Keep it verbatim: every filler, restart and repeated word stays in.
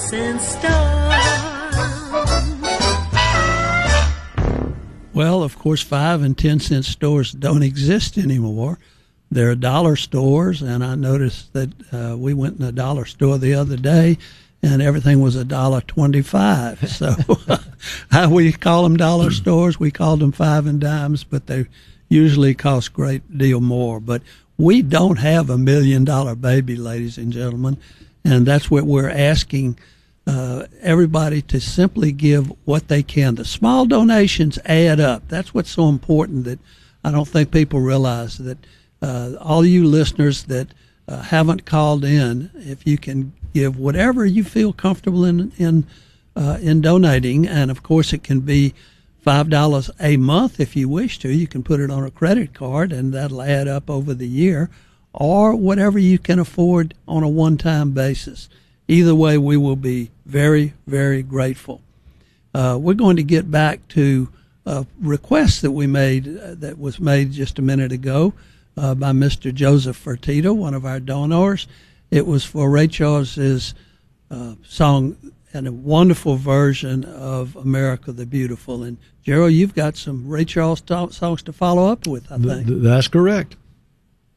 cent store. Well, of course, five and ten cent stores don't exist anymore. There are dollar stores, and I noticed that uh, we went in a dollar store the other day, and everything was a dollar twenty-five. So how we call them dollar stores, we call them five and dimes, but they usually cost a great deal more. But we don't have a million dollar baby, ladies and gentlemen, and that's what we're asking uh, everybody to simply give what they can. The small donations add up. That's what's so important that I don't think people realize that. Uh, all you listeners that uh, haven't called in, if you can give whatever you feel comfortable in in uh, in donating, and of course it can be five dollars a month if you wish to. You can put it on a credit card, and that'll add up over the year, or whatever you can afford on a one-time basis. Either way, we will be very, very grateful. Uh, we're going to get back to a request that we made uh, that was made just a minute ago. Uh, by Mister Joseph Fertitta, one of our donors. It was for Ray Charles's uh, song and a wonderful version of America the Beautiful. And, Gerald, you've got some Ray Charles to- songs to follow up with, I think. Th- that's correct.